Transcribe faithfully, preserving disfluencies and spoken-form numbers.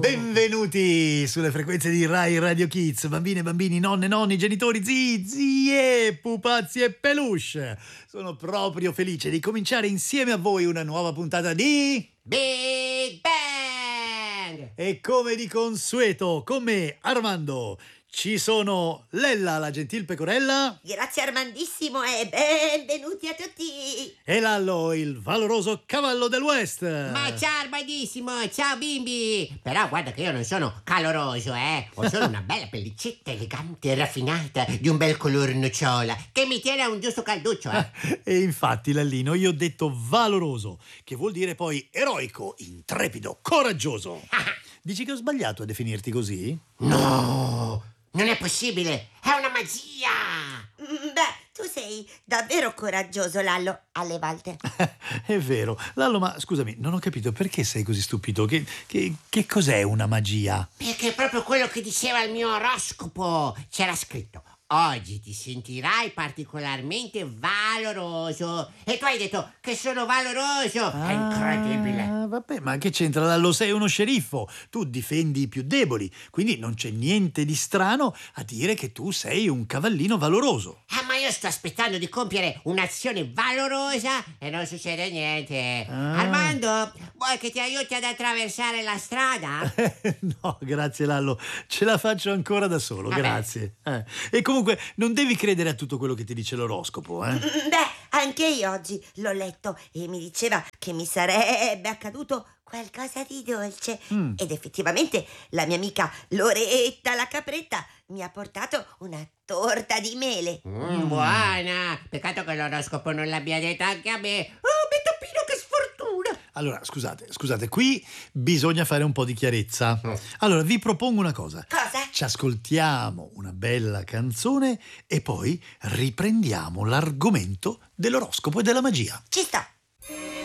Benvenuti sulle frequenze di Rai Radio Kids, bambine, bambini, nonne, nonni, genitori, zii, zie, pupazzi e peluche. Sono proprio felice di cominciare insieme a voi una nuova puntata di Big Bang! E come di consueto, con me Armando, ci sono Lella, la gentil pecorella, Grazie Armandissimo e benvenuti a tutti. e Lallo, il valoroso cavallo del West. Ma ciao Armandissimo, ciao bimbi! Però guarda che io non sono caloroso, eh! Ho solo una bella pellicetta elegante e raffinata di un bel color nocciola che mi tiene a un giusto calduccio, eh! E infatti, Lallino, io ho detto valoroso, che vuol dire poi eroico, intrepido, coraggioso. Dici che ho sbagliato a definirti così? No! Non è possibile! È una magia! Mm, Beh, tu sei davvero coraggioso, Lallo, alle volte. È vero. Lallo, ma scusami, non ho capito perché sei così stupito. Che, che, che cos'è una magia? Perché è proprio quello che diceva il mio oroscopo. C'era scritto: oggi ti sentirai particolarmente valoroso. E tu hai detto che sono valoroso. È incredibile. Ah, vabbè, ma che c'entra, Lallo? Sei uno sceriffo. Tu difendi i più deboli. Quindi non c'è niente di strano a dire che tu sei un cavallino valoroso. Ah, ma io sto aspettando di compiere un'azione valorosa e non succede niente. Ah. Armando, vuoi che ti aiuti ad attraversare la strada? No, grazie Lallo. Ce la faccio ancora da solo, Vabbè. grazie. Eh. E comunque non devi credere a tutto quello che ti dice l'oroscopo, eh? Mm, Beh, anche io oggi l'ho letto e mi diceva che mi sarebbe accaduto qualcosa di dolce. Mm. Ed effettivamente la mia amica Loretta la capretta mi ha portato una torta di mele. Mm, buona! Peccato che l'oroscopo non l'abbia detta anche a me. Oh, Bettopino, che sfortuna! Allora, scusate, scusate, qui bisogna fare un po' di chiarezza. Allora, vi propongo una cosa. Cosa? Ci ascoltiamo una bella canzone e poi riprendiamo l'argomento dell'oroscopo e della magia. Ci sto.